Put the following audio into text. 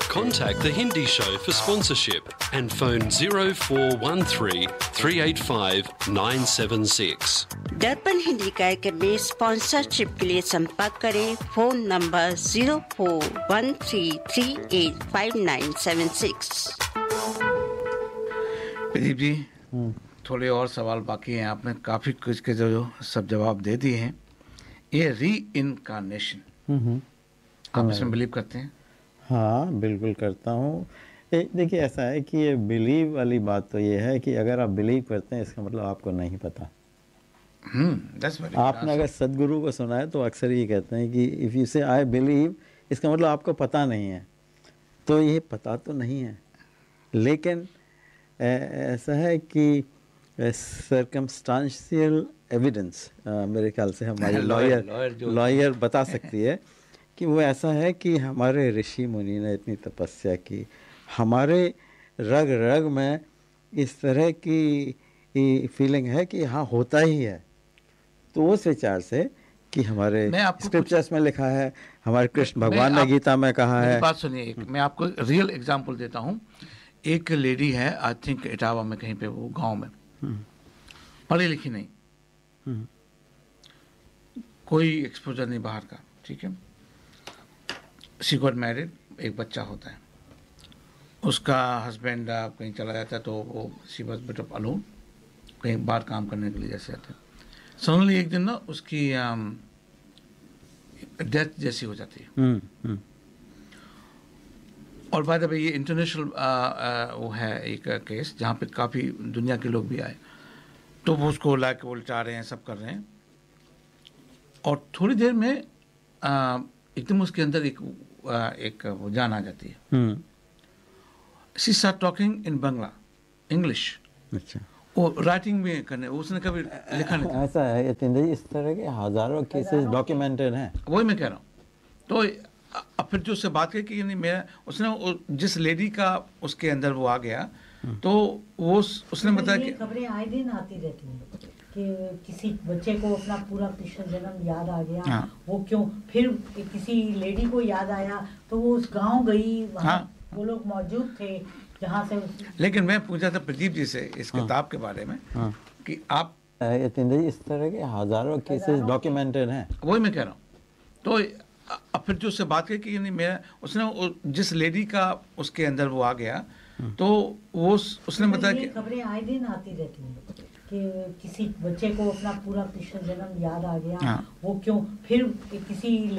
Contact The Hindi Show for sponsorship and phone 0413 385 976. दर्पण हिंदी कार्यक्रम में स्पॉन्सरशिप के लिए संपर्क करें फोन नंबर 0413385976। प्रदीप जी, थोड़े और सवाल बाकी हैं। आपने काफी कुछ के जो सब जवाब दे दिए हैं। ये री इनकारनेशन, आप इसमें बिलीव करते हैं? हाँ, बिल्कुल करता हूँ। देखिए, ऐसा है कि ये बिलीव वाली बात तो ये है कि अगर आप बिलीव करते हैं इसका मतलब आपको नहीं पता। आपने अगर सदगुरु को सुना है तो अक्सर ये कहते हैं कि इफ़ यू से आई बिलीव, इसका मतलब आपको पता नहीं है। तो ये पता तो नहीं है, लेकिन ऐसा है कि सर्कमस्टांशियल एविडेंस मेरे ख्याल से हमारी लॉयर बता सकती है कि वो ऐसा है कि हमारे ऋषि मुनि ने इतनी तपस्या की, हमारे रग रग में इस तरह की फीलिंग है कि हाँ होता ही है। तो उस विचार से कि हमारे स्क्रिप्चर्स में लिखा है, हमारे कृष्ण भगवान ने गीता में कहा है। बात सुनिए, मैं आपको रियल एग्जांपल देता हूँ। एक लेडी है, आई थिंक इटावा में कहीं पे, वो गांव में, पढ़ी लिखी नहीं, कोई एक्सपोजर नहीं बाहर का, ठीक है। शी गॉट मैरिड, एक बच्चा होता है। उसका हस्बैंड कहीं चला जाता है तो वो she was bit of alone, कहीं बाहर काम करने के लिए जैसे आते हैं। सडनली एक दिन ना उसकी डेथ जैसी हो जाती है। और बाय द वे ये इंटरनेशनल वो है एक केस जहाँ पे काफ़ी दुनिया के लोग भी आए, तो वो उसको ला के उल्टा रहे हैं, सब कर रहे हैं। और थोड़ी देर में एकदम उसके अंदर एक वो जान आ जाती है। She start talking in Bangla, English. अच्छा। वो राइटिंग में करने, उसने कभी लिखा नहीं था। ऐसा है यतीन्द्र जी, इस तरह के हजारों केसेस डॉक्यूमेंटेड हैं। वही मैं कह रहा हूँ। तो अब फिर जो उससे बात की कि नहीं, मेरा उसने जिस लेडी का उसके अंदर वो आ गया, तो वो उसने बताया कि खबरें आए दिन आती रहती हैं कि किसी बच्चे को अपना पूरा पिछला जन्म याद आ गया। हाँ। वो क्यों, फिर किसी लेडी को याद आया तो वो उस गांव गई, वहाँ वो लोग मौजूद थे जहाँ से लेकिन मैं पूछा था प्रदीप जी से इस किताब के बारे में कि आप यतीन्द्र जी, इस तरह के हजारों केसेस डॉक्यूमेंटेड हैं। वही मैं कह रहा हूँ। तो अब फिर जो उससे बात की कि नहीं, मेरा उसने जिस लेडी का उसके अंदर वो आ गया, तो वो उसने बताया कि खबरें आए दिन आती रहती हैं कि किसी बच्चे को अपना पूरा पिछला जन्म याद आ गया। हाँ। वो क्यों, फिर किसी